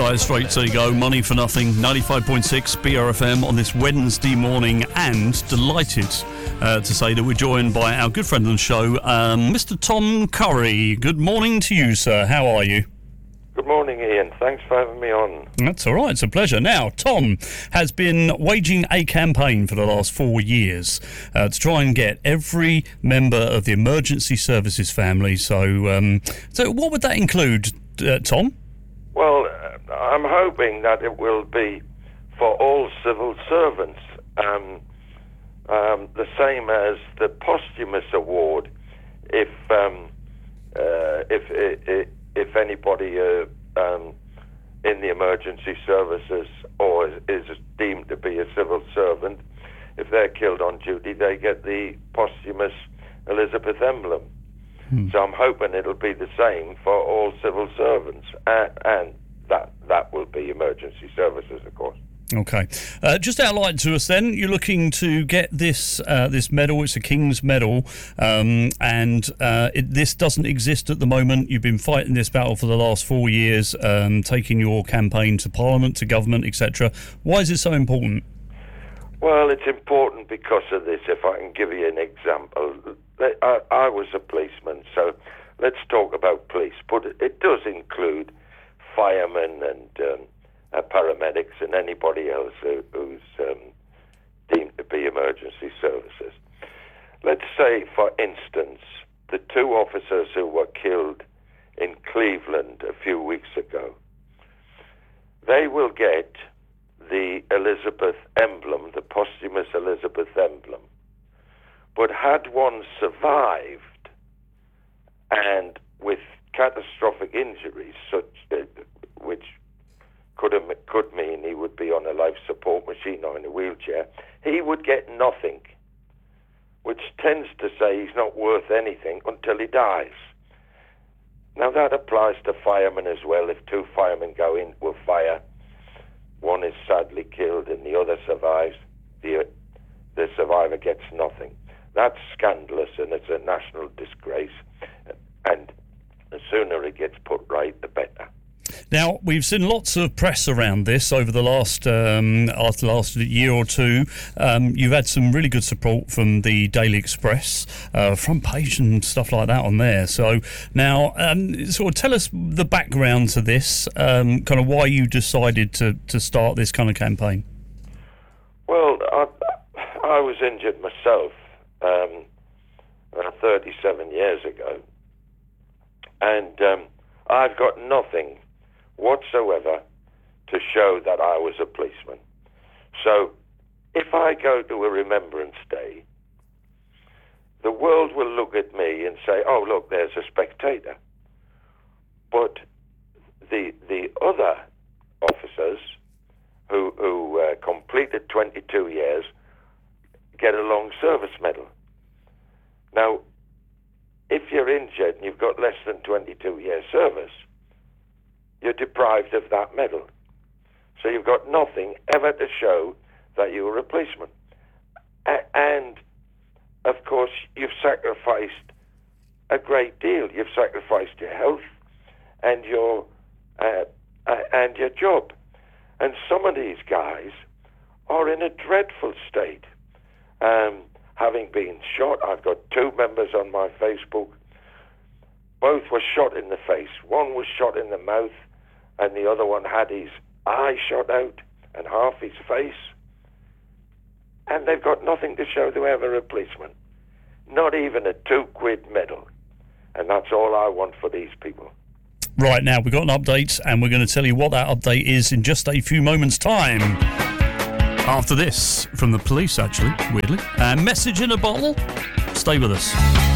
Dire Straits, there you go. Money for Nothing, 95.6 BRFM on this Wednesday morning, and delighted to say that we're joined by our good friend on the show, Mr. Tom Curry. Good morning to you, sir. How are you? Good morning, Ian. Thanks for having me on. That's all right. It's a pleasure. Now, Tom has been waging a campaign for the last 4 years to try and get every member of the emergency services family. So what would that include, Tom? Well, I'm hoping that it will be for all civil servants, the same as the posthumous award. If anybody in the emergency services or is deemed to be a civil servant, if they're killed on duty, they get the posthumous Elizabeth emblem. So I'm hoping it'll be the same for all civil servants, and that will be emergency services, of course. Okay. Just outline to us then, you're looking to get this medal. It's a King's Medal, this doesn't exist at the moment. You've been fighting this battle for the last 4 years, taking your campaign to Parliament, to government, etc. Why is it so important? Well, it's important because of this. If I can give you an example, I was a policeman, so let's talk about police. But it does include firemen and paramedics and anybody else who's deemed to be emergency services. Let's say, for instance, the 2 officers who were killed in Cleveland a few weeks ago, they will get the Elizabeth emblem, the posthumous Elizabeth emblem. But had one survived, and with catastrophic injuries, which could mean he would be on a life support machine or in a wheelchair, he would get nothing, which tends to say he's not worth anything until he dies. Now that applies to firemen as well. If 2 firemen go into a fire, one is sadly killed and the other survives, the survivor gets nothing. That's scandalous, and it's a national disgrace, and the sooner it gets put right, the better. Now, we've seen lots of press around this over the last year or two. You've had some really good support from the Daily Express, front page and stuff like that on there. So now, sort of tell us the background to this, kind of why you decided to start this kind of campaign. Well, I was injured myself 37 years ago, and I've got nothing whatsoever to show that I was a policeman. So if I go to a Remembrance Day, the world will look at me and say, oh, look, there's a spectator. But the other officers who completed 22 years get a long service medal. Now, if you're injured and you've got less than 22 years service, you're deprived of that medal. So you've got nothing ever to show that you were a policeman. And, of course, you've sacrificed a great deal. You've sacrificed your health and your job. And some of these guys are in a dreadful state. Having been shot, I've got 2 members on my Facebook. Both were shot in the face. One was shot in the mouth, and the other one had his eye shot out and half his face. And they've got nothing to show they were a policeman. Not even a £2 medal. And that's all I want for these people. Right, now we've got an update, and we're going to tell you what that update is in just a few moments' time. After this, from the police, actually, weirdly. Message in a bottle. Stay with us.